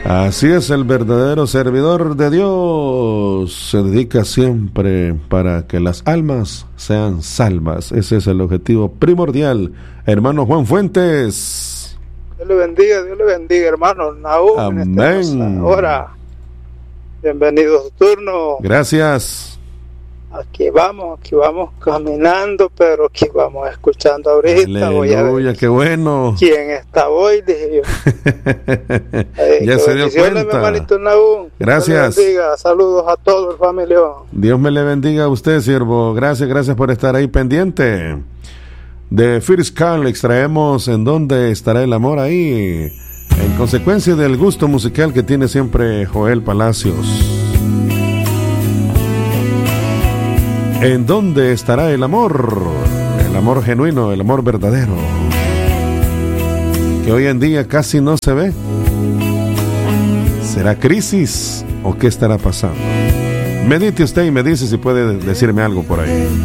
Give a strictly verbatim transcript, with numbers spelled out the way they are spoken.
Así es, el verdadero servidor de Dios se dedica siempre para que las almas sean salvas. Ese es el objetivo primordial. Hermano Juan Fuentes. Dios le bendiga, Dios le bendiga, hermano Nahum. Amén. Ahora, bienvenido a su turno. Gracias. Aquí vamos, aquí vamos caminando, pero aquí vamos escuchando ahorita. Aleluya, qué bueno. ¿Quién está hoy? Dije yo. Ay, ya se dio cuenta. Mi hermanito Nahum. Gracias. Dios le bendiga. Saludos a todo el familia. Dios me le bendiga a usted, siervo. Gracias, gracias por estar ahí pendiente. De First Call extraemos En dónde estará el amor ahí, en consecuencia del gusto musical que tiene siempre Joel Palacios. ¿En dónde estará el amor? El amor genuino, el amor verdadero, que hoy en día casi no se ve. ¿Será crisis o qué estará pasando? Medite usted y me dice si puede decirme algo por ahí.